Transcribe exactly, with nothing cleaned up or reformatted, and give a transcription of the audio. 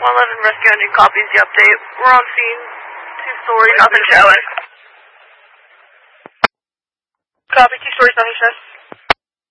one eleven Rescue Engine copies the update. We're on scene. Two stories, nothing showing. Copy, two stories, nothing showing.